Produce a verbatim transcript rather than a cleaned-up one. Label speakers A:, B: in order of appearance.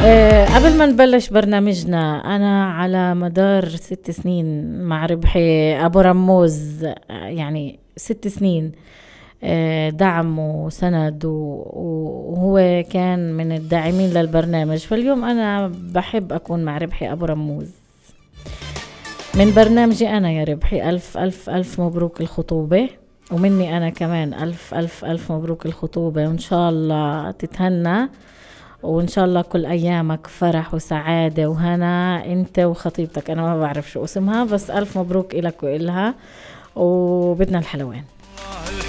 A: آه، قبل ما نبلش برنامجنا، أنا على مدار ست سنين مع ربحي أبو رموز، آه، يعني ست سنين آه، دعم وسند و- وهو كان من الداعمين للبرنامج. فاليوم أنا بحب أكون مع ربحي أبو رموز من برنامجي أنا. يا ربحي ألف ألف ألف مبروك الخطوبة، ومني أنا كمان ألف ألف ألف مبروك الخطوبة، وإن شاء الله تتهنى، وإن شاء الله كل أيامك فرح وسعادة وهنا أنت وخطيبتك. أنا ما بعرف شو اسمها، بس ألف مبروك إلك وإلها، وبدنا الحلوين.